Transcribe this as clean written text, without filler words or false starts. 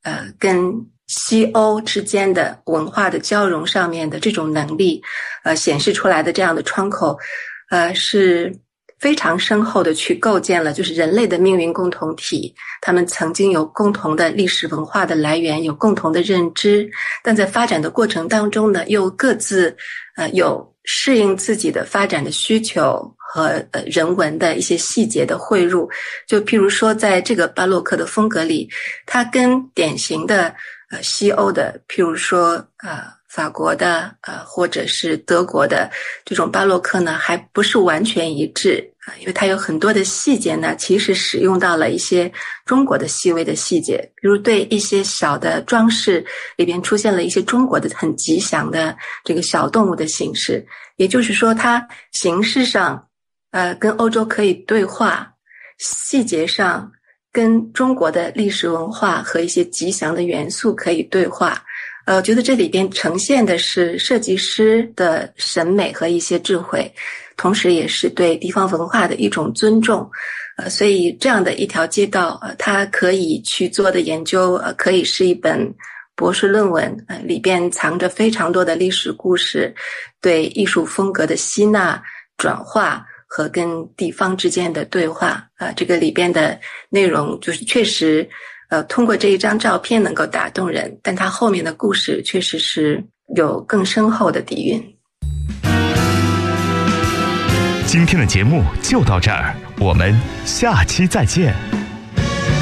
跟西欧之间的文化的交融上面的这种能力，显示出来的这样的窗口，是非常深厚的去构建了就是人类的命运共同体，他们曾经有共同的历史文化的来源，有共同的认知，但在发展的过程当中呢，又各自有适应自己的发展的需求和人文的一些细节的汇入。就譬如说在这个巴洛克的风格里，它跟典型的西欧的譬如说法国的或者是德国的这种巴洛克呢，还不是完全一致因为它有很多的细节呢，其实使用到了一些中国的细微的细节，比如对一些小的装饰里边出现了一些中国的很吉祥的这个小动物的形式，也就是说它形式上跟欧洲可以对话，细节上跟中国的历史文化和一些吉祥的元素可以对话。我觉得这里边呈现的是设计师的审美和一些智慧，同时也是对地方文化的一种尊重。所以这样的一条街道，它可以去做的研究，可以是一本博士论文，里边藏着非常多的历史故事，对艺术风格的吸纳、转化和跟地方之间的对话。这个里边的内容就是确实通过这一张照片能够打动人，但它后面的故事确实是有更深厚的底蕴。 今天的节目就到这儿，我们下期再见。